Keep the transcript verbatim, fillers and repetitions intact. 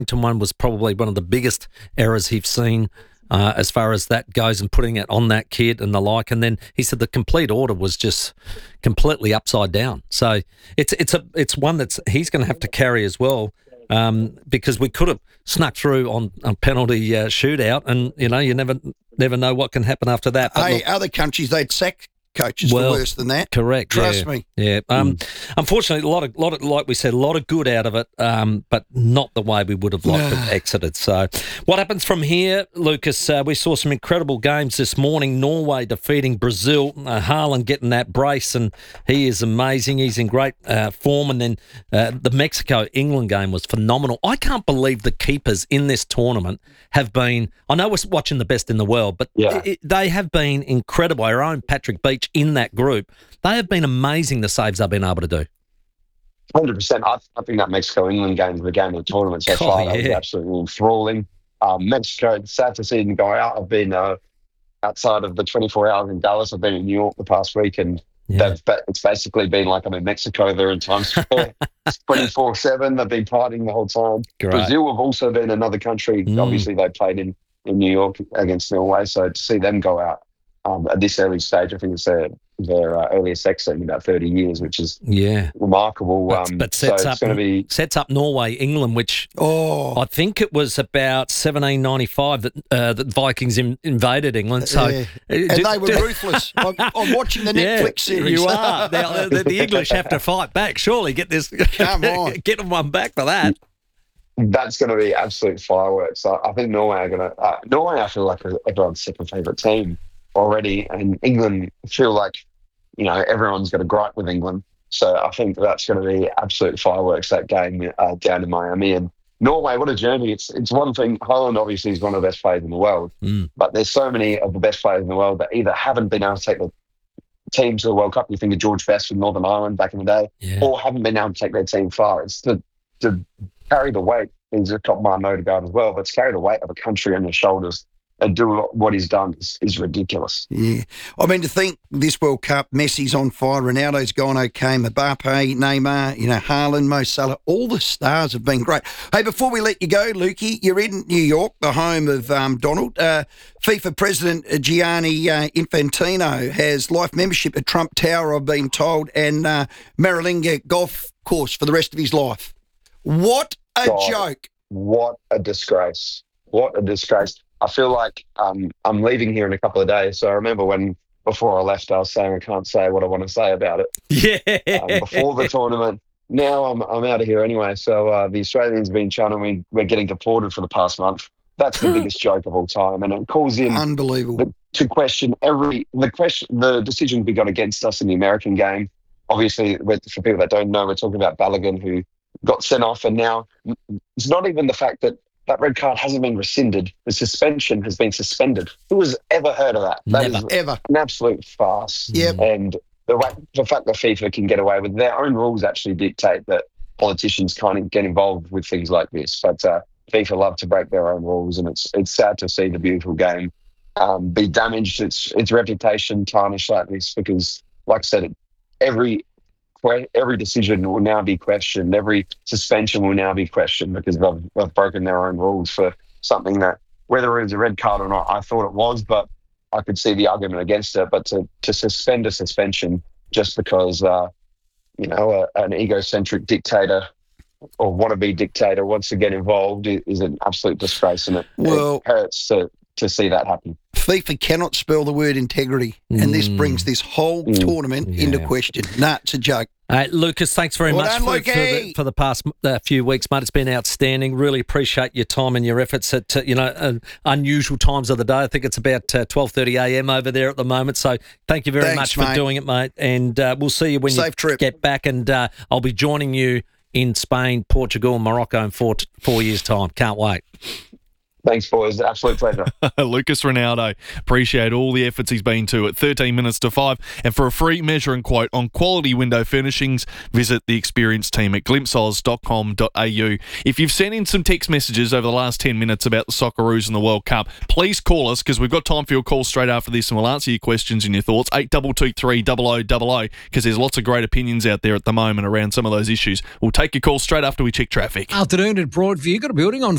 Warrington one was probably one of the biggest errors he's seen uh, as far as that goes, and putting it on that kid and the like. And then he said the complete order was just completely upside down. So it's it's a it's one that's he's going to have to carry as well, um, because we could have snuck through on a penalty uh, shootout, and you know you never never know what can happen after that. But hey, look, other countries they'd sack coaches well, for worse than that. Correct. Trust yeah. me. Yeah. Um, Mm. Unfortunately, a lot of, lot of, like we said, a lot of good out of it, um, but not the way we would have liked it exited. So, what happens from here, Lucas? Uh, we saw some incredible games this morning. Norway defeating Brazil. Uh, Haaland getting that brace, and he is amazing. He's in great uh, form. And then uh, the Mexico-England game was phenomenal. I can't believe the keepers in this tournament have been. I know we're watching the best in the world, but Yeah. it, they have been incredible. Our own Patrick Beach in that group, they have been amazing, the saves they've been able to do. one hundred percent. I, I think that Mexico-England game is the game of the tournament so Oh, far. That was yeah. absolutely enthralling. Um, Mexico, it's sad to see them go out. I've been uh, outside of the twenty-four hours in Dallas. I've been in New York the past week, and Yeah. they've, ba- it's basically been like I'm in Mexico. They're in Times Square twenty-four seven. They've been partying the whole time. Great. Brazil have also been another country. Mm. Obviously, they played in, in New York against Norway. So to see them go out um, at this early stage, I think it's their, their uh, earliest exit in about thirty years, which is Yeah. remarkable. But, Um, but so sets it's up going to be sets up Norway, England, which Oh, I think it was about seventeen ninety-five that uh, that Vikings in, invaded England. So yeah. uh, and do- they were do- ruthless. I'm, I'm watching the Yeah, Netflix series. You are. Now, the, the English have to fight back. Surely get this. Come on. Get them one back for that. that's going to be absolute fireworks. I, I think Norway are going to. Uh, Norway, I feel like, are everyone's second favourite team already, and England feel like, you know, everyone's got a gripe with England. So I think that's going to be absolute fireworks, that game uh, down in Miami. And Norway, what a journey. It's it's one thing. Holland obviously is one of the best players in the world, Mm. but there's so many of the best players in the world that either haven't been able to take the team to the World Cup. You think of George Best from Northern Ireland back in the day, Yeah. or haven't been able to take their team far. It's to, to carry the weight is a top mind note about as well, but to carry the weight of a country on your shoulders and do what he's done is, is ridiculous. Yeah. I mean, to think this World Cup, Messi's on fire, Ronaldo's gone okay, Mbappe, Neymar, you know, Haaland, Mo Salah, all the stars have been great. Hey, before we let you go, Lukey, you're in New York, the home of um, Donald. Uh, FIFA President Gianni uh, Infantino has life membership at Trump Tower, I've been told, and uh, Marilinga Golf Course for the rest of his life. What a God. joke. What a disgrace. What a disgrace. I feel like um, I'm leaving here in a couple of days. So I remember when, before I left, I was saying I can't say what I want to say about it Yeah. um, before the tournament. Now I'm I'm out of here anyway. So uh, the Australians have been channeling, we're getting deported for the past month. That's the biggest joke of all time. And it calls in Unbelievable. the, to question every, the question, the decision we got against us in the American game. Obviously, with- for people that don't know, we're talking about Balogun, who got sent off. And now it's not even the fact that that red card hasn't been rescinded. The suspension has been suspended. Who has ever heard of that? That Never. is Ever. an absolute farce. Yep. And the, way, the fact that FIFA can get away with their own rules actually dictate that politicians can't get involved with things like this. But uh, FIFA love to break their own rules, and it's it's sad to see the beautiful game um, be damaged, its its reputation tarnished like this. Because, like I said, every every decision will now be questioned. Every suspension will now be questioned because they've, they've broken their own rules for something that, whether it was a red card or not, I thought it was, but I could see the argument against it. But to, to suspend a suspension just because, uh, you know, a, an egocentric dictator or wannabe dictator wants to get involved is, is an absolute disgrace, and it, Well- it hurts to, to see that happen. FIFA cannot spell the word integrity, and this Mm. brings this whole Mm. tournament into Yeah. question. Nah, it's a joke. Hey, Lucas, thanks very Well much done, for, for, Lukey. the, for the past uh, few weeks, mate. It's been outstanding. Really appreciate your time and your efforts at uh, you know uh, unusual times of the day. I think it's about uh, twelve thirty a.m. over there at the moment. So thank you very Thanks, much for mate. doing it, mate. And uh, we'll see you when Safe you trip. get back. And uh, I'll be joining you in Spain, Portugal, and Morocco in four four years' time. Can't wait. Thanks, boys. Absolute pleasure. Lucas Ronaldo, appreciate all the efforts he's been to at thirteen minutes to five. And for a free measure and quote on quality window furnishings, visit the experienced team at glimpse oz dot com dot a u. If you've sent in some text messages over the last ten minutes about the Socceroos and the World Cup, please call us because we've got time for your call straight after this and we'll answer your questions and your thoughts. eight two two three double oh double oh because there's lots of great opinions out there at the moment around some of those issues. We'll take your call straight after we check traffic. Afternoon at Broadview. Got a building on